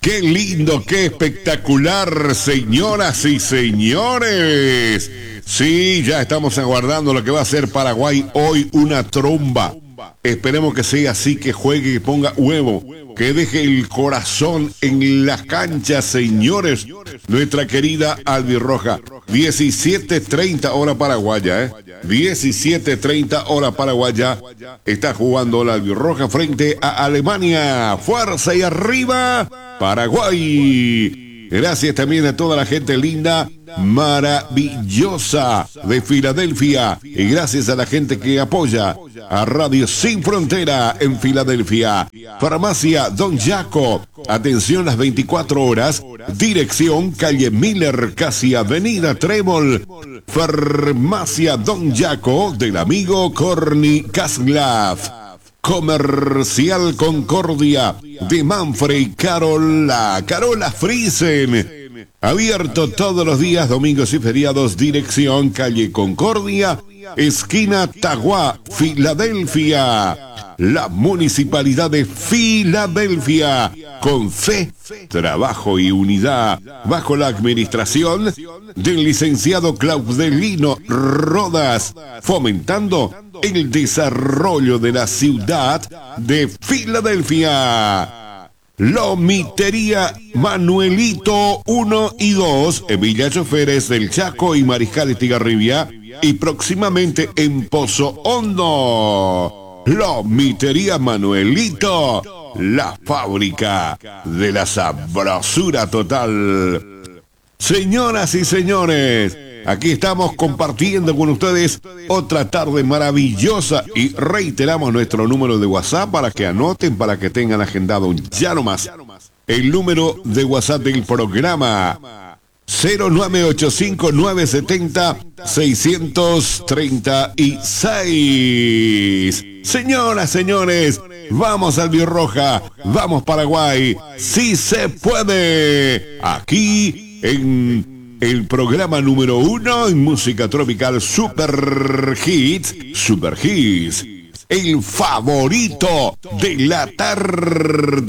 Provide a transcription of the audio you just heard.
Qué lindo, qué espectacular, señoras y señores. Sí, ya estamos aguardando lo que va a ser Paraguay hoy, una tromba. Esperemos que sea así, que juegue, que ponga huevo, que deje el corazón en las canchas, señores. Nuestra querida albirroja, 17:30 hora paraguaya, 17:30 hora paraguaya. Está jugando la albirroja frente a Alemania. Fuerza y arriba, Paraguay. Gracias también a toda la gente linda, maravillosa de Filadelfia. Y gracias a la gente que apoya a Radio Sin Frontera en Filadelfia. Farmacia Don Jaco. Atención las 24 horas. Dirección calle Miller, casi Avenida Trébol. Farmacia Don Jaco del amigo Corny Kaslaf. Comercial Concordia de Manfred Carola Friesen. Abierto todos los días, domingos y feriados. Dirección calle Concordia, esquina Taguá, Filadelfia. La Municipalidad de Filadelfia, con fe, trabajo y unidad, bajo la administración del licenciado Claudelino Rodas, fomentando el desarrollo de la ciudad de Filadelfia. Lomitería Manuelito 1 y 2 en Villa Choferes del Chaco y Mariscal Estigarribia, y próximamente en Pozo Hondo. Lomitería Manuelito, la fábrica de la sabrosura total. Señoras y señores, aquí estamos compartiendo con ustedes otra tarde maravillosa y reiteramos nuestro número de WhatsApp para que anoten, para que tengan agendado ya nomás el número de WhatsApp del programa 0985970-636. Señoras, señores, vamos albirroja, vamos Paraguay, sí se puede, aquí en el programa número 1 en música tropical Super Hits, el favorito de la tarde.